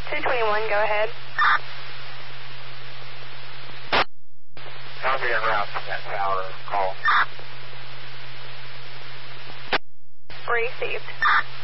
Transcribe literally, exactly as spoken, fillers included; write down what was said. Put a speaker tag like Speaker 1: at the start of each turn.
Speaker 1: two twenty-one, go ahead.
Speaker 2: I'll be en route from that tower call.
Speaker 1: Received.